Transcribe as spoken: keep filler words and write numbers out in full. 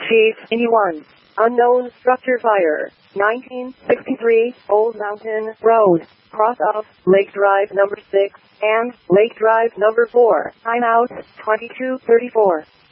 Chief anyone. Unknown structure fire. nineteen sixty-three Old Mountain Road. Cross of Lake Drive number six and Lake Drive number four. Time out twenty-two thirty-four.